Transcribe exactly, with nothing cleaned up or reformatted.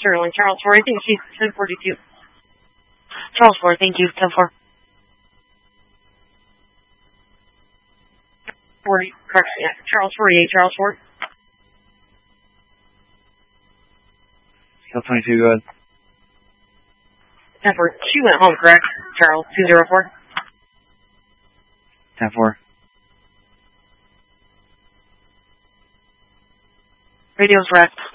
Sterling. Charles four, I think she's ten forty-two. Charles four, thank you, ten four. forty, correct, yeah. Charles forty-eight, Charles four. Scale twenty-two, go ahead. ten four, she went home, correct? Charles, two zero four. ten four. Radio's wrecked.